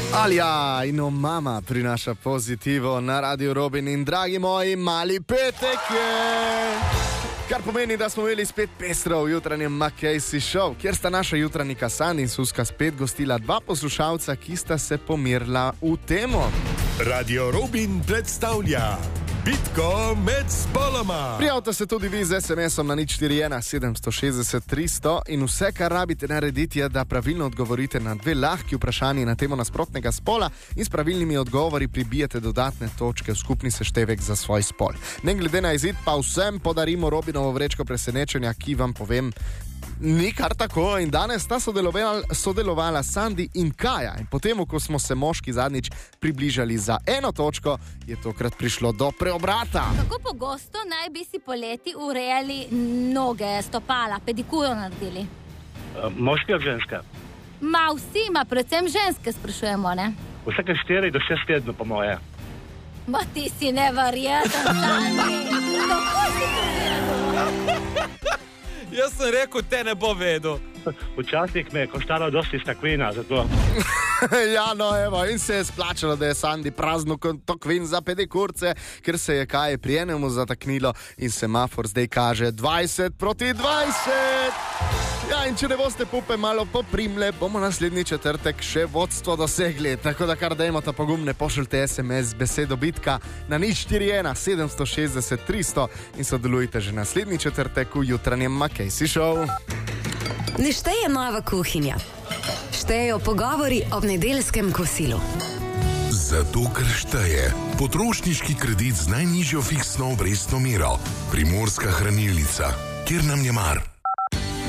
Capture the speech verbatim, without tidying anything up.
Alja in mama prinaša pozitivo na Radio Robin in dragi moji mali petek je. Kar pomeni, da smo imeli spet pestro v jutranjem Makejsi show, kjer sta naša jutranjika Sandi in Suska spet gostila dva poslušalca, ki sta se pomirila v temo. Radio Robin predstavlja Bitko med spoloma. Prijavite se tudi vi z es em esom na nič štiri ena sedem šest tri sto in vse, kar rabite narediti, je, da pravilno odgovorite na dve lahki vprašanji na temo nasprotnega spola in s pravilnimi odgovori pribijete dodatne točke v skupni seštevek za svoj spol. Ne glede na izid, pa vsem podarimo Robinovo vrečko presenečenja, ki vam povem, ni kar tako. In danes sta sodelovala, sodelovala Sandi in Kaja. In potem, ko smo se moški zadnjič približali za eno točko, je tokrat prišlo do preobrata. Kako pogosto naj bi si poleti urejali noge, stopala, pedikuro naredili? Uh, moški ali ženska? Ma vsi, ma predvsem ženske sprašujemo, ne? Vsake štiri do šest tednov, po moje. Ma ti si neverjeten, Sandi! Kako si to vedel? Jaz sem rekel, te ne bo vedel. Včasih me je koštalo dosti stakvina, zato... Ja, no, evo, in se je splačalo, da je Sandi prazno tokvin za pedikurce, ker se je kaj pri enemu zataknilo in semafor zdaj kaže dvajset proti dvajset. Ja, in če ne boste pupe malo poprimle, bomo naslednji četrtek še vodstvo dosegli. Tako da kar dajmo ta pogum, ne pošljite es em es z besedo bitka na nič štiri ena sedem šest tri sto in sodelujte že naslednji četrtek v jutranjem Makejsi show. Ne šteje nova kuhinja. Štejejo pogovori ob nedeljskem kosilu. Zato, ker šteje potrošniški kredit z najnižjo fiksno obrestno mero. Primorska hranilnica, kjer nam je mar.